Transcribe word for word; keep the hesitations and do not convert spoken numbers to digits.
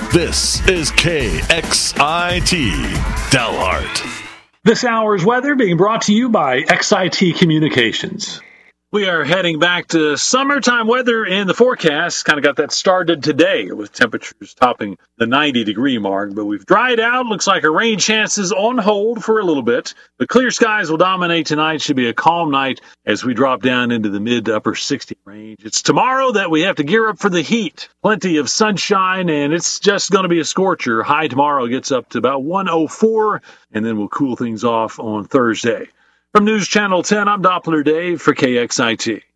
This is K X I T Dalhart. This hour's weather being brought to you by X I T Communications. We are heading back to summertime weather in the forecast. Kind of got that started today with temperatures topping the ninety degree mark, but we've dried out. Looks like our rain chances on hold for a little bit. The clear skies will dominate tonight. Should be a calm night as we drop down into the mid to upper sixty range. It's tomorrow that we have to gear up for the heat. Plenty of sunshine, and it's just going to be a scorcher. High tomorrow gets up to about one oh four, and then we'll cool things off on Thursday. From News Channel ten, I'm Doppler Dave for K X I T.